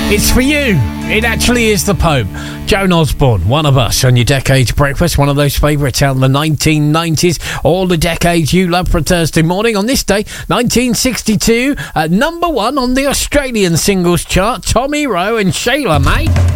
It's for you. It actually is the Pope. Joan Osborne, one of us on your Decades Breakfast, one of those favourites out in the 1990s. All the decades you love for a Thursday morning. On this day, 1962, at number one on the Australian singles chart, Tommy Rowe and Shayla, mate.